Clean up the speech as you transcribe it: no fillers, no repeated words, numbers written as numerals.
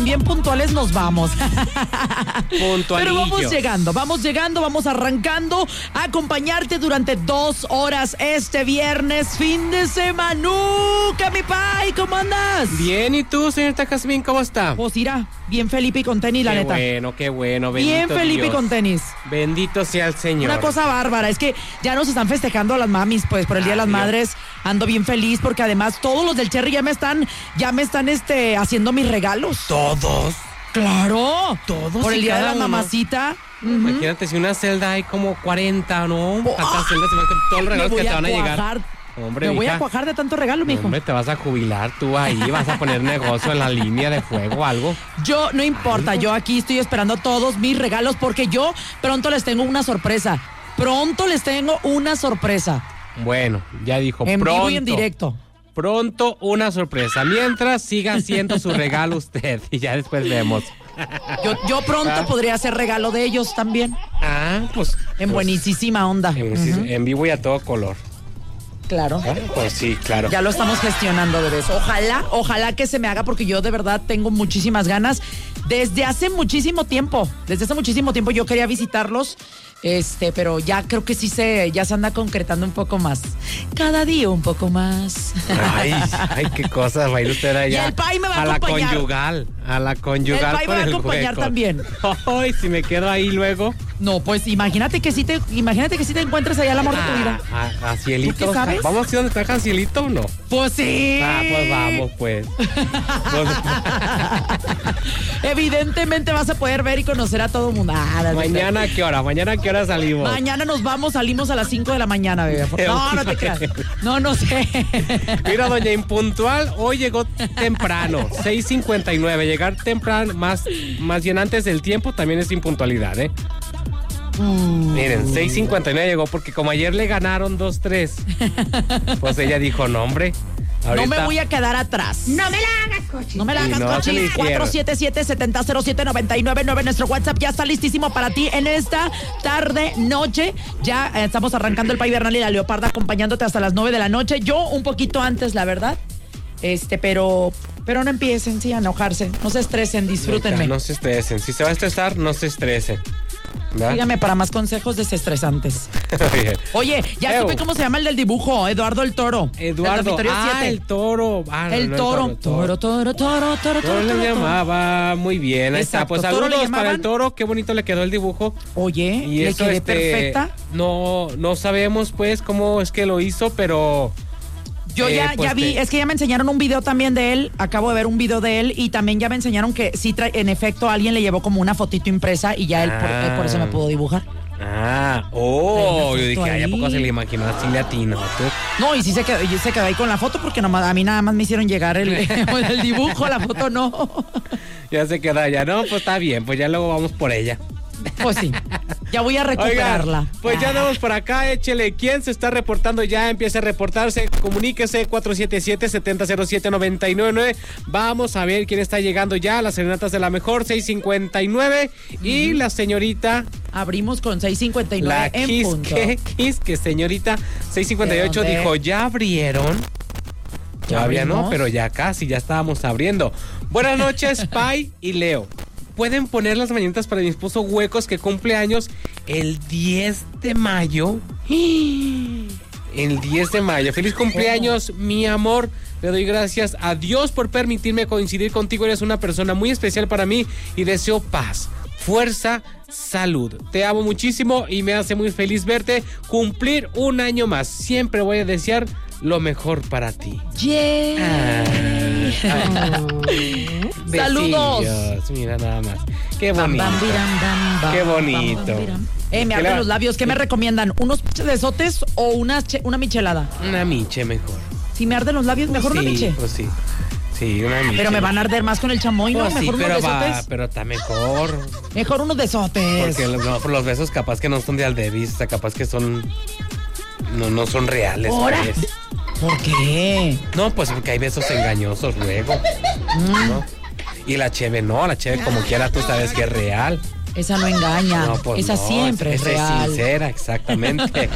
bien puntuales nos vamos. Puntualillos. Pero vamos llegando, vamos arrancando a acompañarte durante 2 horas este viernes, fin de semanuca, mi pai, ¿cómo andas? Bien, ¿y tú, señorita Jazmín, cómo está? Pues irá, bien Felipe y con tenis, la neta. Qué bueno, bendito Bien Felipe Dios. y con tenis. Bendito sea el Señor. Una cosa bárbara, es que ya nos están festejando a las mamis, pues, por el Día de las Dios. Madres. Ando bien feliz porque además todos los del Cherry ya me están haciendo mis regalos. ¿Todos? ¡Claro! Todos Por y el Día de cada la uno. Mamacita. Imagínate, si una celda hay como 40, ¿no? Tantas celdas, todos los regalos que te van a llegar. Hombre, me voy hija. a cuajar de tanto regalo, mijo. Hombre, te vas a jubilar tú ahí, vas a poner negocio en la línea de fuego o algo. Yo, no importa, yo aquí estoy esperando todos mis regalos porque yo pronto les tengo una sorpresa. Bueno, ya dijo, En pronto. vivo y en directo. Pronto una sorpresa. Mientras siga haciendo su regalo usted y ya después vemos. Yo pronto podría hacer regalo de ellos también. Pues. En buenísima onda. En vivo y a todo color. Claro. Pues sí, claro. Ya lo estamos gestionando de eso. Ojalá que se me haga porque yo de verdad tengo muchísimas ganas. Desde hace muchísimo tiempo yo quería visitarlos, pero ya creo que ya se anda concretando un poco más. Cada día un poco más. Ay, qué cosas va a ir usted allá. Y el pai me va a acompañar. A la conyugal. El pai me va a acompañar también. Ay, si me quedo ahí luego. No, pues imagínate que si te encuentres allá el amor de tu vida. A Cielito. ¿Tú qué sabes? ¿Vamos a ir donde está Cielito o no? Pues sí. Pues vamos, pues. Evidentemente vas a poder ver y conocer a todo el mundo. ¿Mañana a qué hora? ¿Mañana a qué hora salimos? Mañana salimos a las 5 de la mañana, bebé. No te creas. No sé. Mira, doña Impuntual, hoy llegó temprano, 6:59. Llegar temprano, más bien antes del tiempo, también es impuntualidad, ¿eh? Miren, 6:59 llegó porque como ayer le ganaron 2-3, pues ella dijo, no, hombre. Ahorita... No me voy a quedar atrás. No me la hagas, coche. No me la hagas, coche. 477-7007-999. Nuestro WhatsApp ya está listísimo para ti en esta tarde, noche. Ya estamos arrancando el Pai Bernal y la Leoparda acompañándote hasta las 9 de la noche. Yo un poquito antes, la verdad. Pero no empiecen, sí, a enojarse. No se estresen, disfrútenme. No se estresen. Si se va a estresar, no se estresen. ¿verdad? Dígame para más consejos desestresantes. Oye, ya supe cómo se llama el del dibujo, Eduardo el Toro. Eduardo, el Toro. El Toro. Toro le llamaba, muy bien. Ahí está, pues saludos para el Toro, qué bonito le quedó el dibujo. Oye, y ¿le eso, quedé perfecta? No sabemos pues cómo es que lo hizo, pero... Yo ya vi, es que ya me enseñaron un video también de él, acabo de ver un video de él y también ya me enseñaron que sí, en efecto, alguien le llevó como una fotito impresa y ya él por eso me pudo dibujar. Yo dije, ¿a poco se le imaginó así latino? No, y sí se quedó ahí con la foto porque a mí nada más me hicieron llegar el dibujo, la foto no. Ya se queda allá, no, pues está bien, pues ya luego vamos por ella. Pues sí, ya voy a recuperarla. Oigan, pues ya andamos por acá, échele. ¿Quién se está reportando ya? Empieza a reportarse, comuníquese 477-7007-999. Vamos a ver quién está llegando ya, las serenatas de la mejor, 6:59. Y la señorita... Abrimos con 6:59 la en punto. Que señorita, 6:58 dijo, ¿ya abrieron? Todavía no, pero ya casi, ya estábamos abriendo. Buenas noches, Pai y Leo. ¿Pueden poner las mañanitas para mi esposo Huecos, que cumple años el 10 de mayo? El 10 de mayo. Feliz cumpleaños, mi amor. Le doy gracias a Dios por permitirme coincidir contigo. Eres una persona muy especial para mí y deseo paz, fuerza, salud. Te amo muchísimo y me hace muy feliz verte cumplir un año más. Siempre voy a desear lo mejor para ti. Saludos. Mira nada más. Qué bonito. Qué bonito. Me arden los labios. ¿Qué me recomiendan? ¿Unos besotes o una michelada? Una miche mejor. Si me arden los labios, mejor una miche. Pues sí. Sí, una miche. Pero me van a arder más con el chamoy, ¿no? Pues mejor sí, unos besotes. pero está mejor. Mejor unos besotes. Porque los besos capaz que no son de Aldevis, o sea, capaz que son... No son reales. ¿Ahora? ¿Por qué? No, pues porque hay besos engañosos luego. ¿No? Y la cheve no, como quiera tú sabes que es real. Esa no engaña, No, pues esa no, siempre es real. Es sincera, exactamente.